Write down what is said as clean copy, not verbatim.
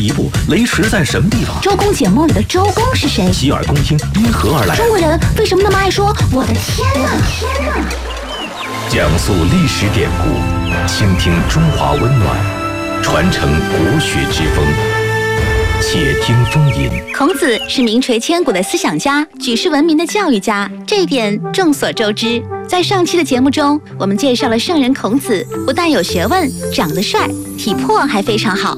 一步，雷池在什么地方？ 周公解梦里的周公是谁？ 洗耳恭听，因何而来？ 中国人为什么那么爱说我的天哪？ 讲述历史典故，倾听中华温暖，传承国学之风。且听风吟。 孔子是名垂千古的思想家，举世闻名的教育家，这一点众所周知。在上期的节目中，我们介绍了圣人孔子，不但有学问，长得帅，体魄还非常好。